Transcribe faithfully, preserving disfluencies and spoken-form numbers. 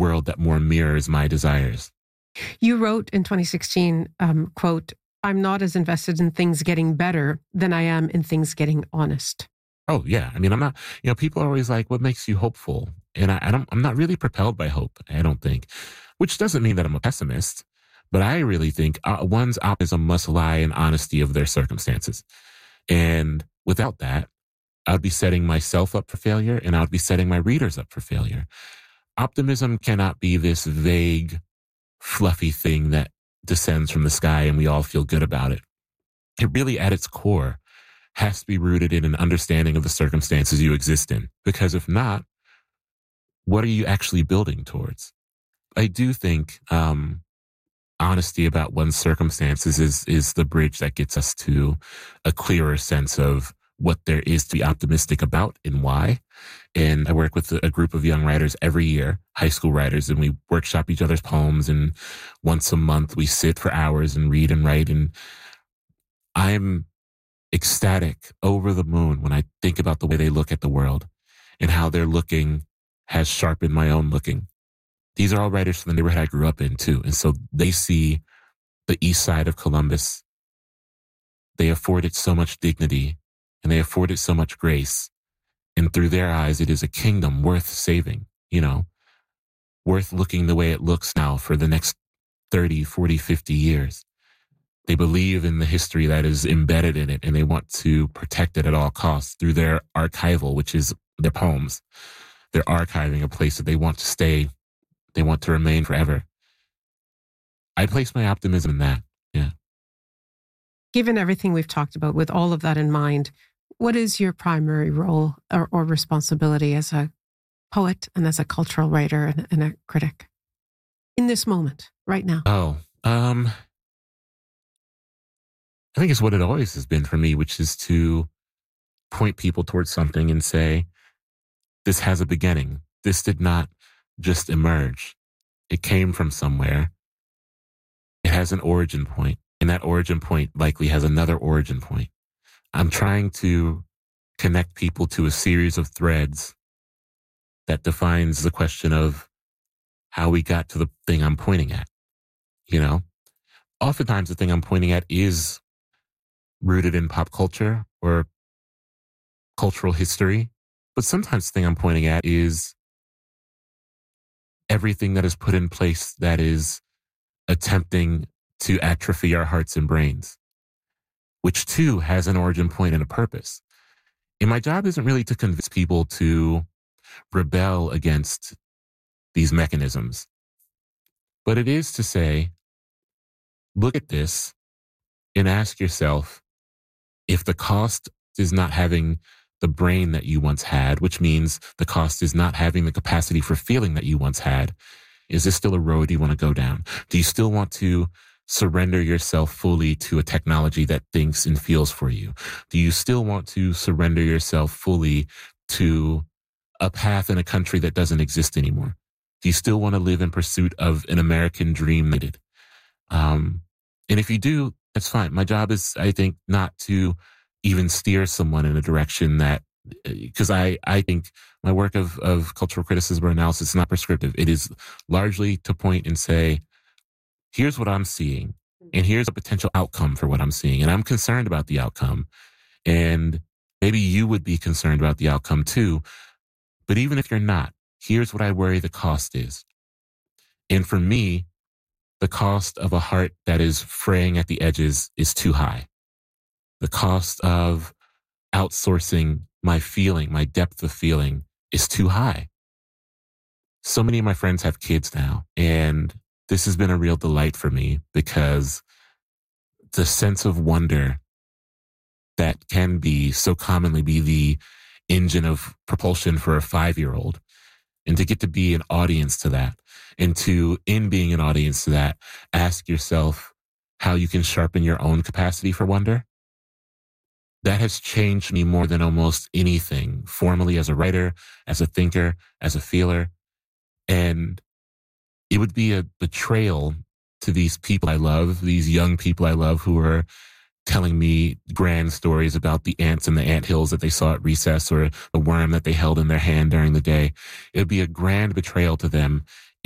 world that more mirrors my desires. You wrote in twenty sixteen, um, quote, "I'm not as invested in things getting better than I am in things getting honest." Oh, yeah. I mean, I'm not, you know, people are always like, what makes you hopeful? And I, I don't, I'm not really propelled by hope, I don't think, which doesn't mean that I'm a pessimist, but I really think uh, one's optimism must lie in honesty of their circumstances. And without that, I'd be setting myself up for failure and I'd be setting my readers up for failure. Optimism cannot be this vague, fluffy thing that descends from the sky and we all feel good about it. It really, at its core, has to be rooted in an understanding of the circumstances you exist in. Because if not, what are you actually building towards? I do think um, honesty about one's circumstances is is the bridge that gets us to a clearer sense of what there is to be optimistic about and why. And I work with a group of young writers every year, high school writers, and we workshop each other's poems. And once a month, we sit for hours and read and write. And I'm ecstatic, over the moon when I think about the way they look at the world and how their looking has sharpened my own looking. These are all writers from the neighborhood I grew up in too. And so they see the east side of Columbus. They afford it so much dignity and they afford it so much grace. And through their eyes, it is a kingdom worth saving, you know, worth looking the way it looks now for the next thirty, forty, fifty years. They believe in the history that is embedded in it, and they want to protect it at all costs through their archival, which is their poems. They're archiving a place that they want to stay. They want to remain forever. I place my optimism in that. Yeah. Given everything we've talked about, with all of that in mind, what is your primary role or, or responsibility as a poet and as a cultural writer and, and a critic in this moment, right now? Oh, um... I think it's what it always has been for me, which is to point people towards something and say, this has a beginning. This did not just emerge. It came from somewhere. It has an origin point, and that origin point likely has another origin point. I'm trying to connect people to a series of threads that defines the question of how we got to the thing I'm pointing at. You know, oftentimes the thing I'm pointing at is rooted in pop culture or cultural history. But sometimes the thing I'm pointing at is everything that is put in place that is attempting to atrophy our hearts and brains, which too has an origin point and a purpose. And my job isn't really to convince people to rebel against these mechanisms, but it is to say, look at this and ask yourself, if the cost is not having the brain that you once had, which means the cost is not having the capacity for feeling that you once had, is this still a road you want to go down? Do you still want to surrender yourself fully to a technology that thinks and feels for you? Do you still want to surrender yourself fully to a path in a country that doesn't exist anymore? Do you still want to live in pursuit of an American dream? Um, and if you do, that's fine. My job is, I think, not to even steer someone in a direction that, because I, I think my work of, of cultural criticism or analysis is not prescriptive. It is largely to point and say, here's what I'm seeing, and here's a potential outcome for what I'm seeing. And I'm concerned about the outcome. And maybe you would be concerned about the outcome too. But even if you're not, here's what I worry the cost is. And for me, the cost of a heart that is fraying at the edges is too high. The cost of outsourcing my feeling, my depth of feeling, is too high. So many of my friends have kids now, and this has been a real delight for me because the sense of wonder that can be so commonly be the engine of propulsion for a five-year-old, and to get to be an audience to that, and to, in being an audience to that, ask yourself how you can sharpen your own capacity for wonder. That has changed me more than almost anything, formally as a writer, as a thinker, as a feeler. And it would be a betrayal to these people I love, these young people I love who are telling me grand stories about the ants in the anthills that they saw at recess or the worm that they held in their hand during the day. It would be a grand betrayal to them